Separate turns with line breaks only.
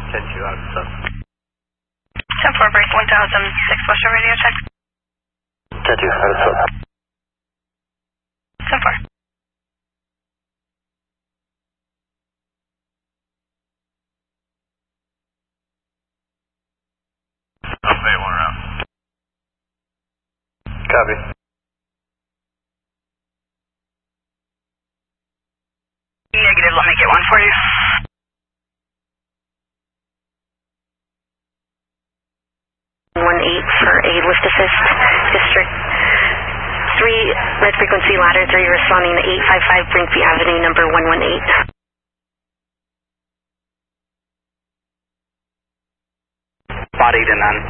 10-2 out of 7.
10-4, break 1006, Western radio check.
10-2 out of 7.
10-4.
Bay 1 around. Copy.
Negative, let me get one for you. For a lift assist, District 3, red frequency ladder 3, responding to 855 Brinkby Avenue, number 118.
Body to none.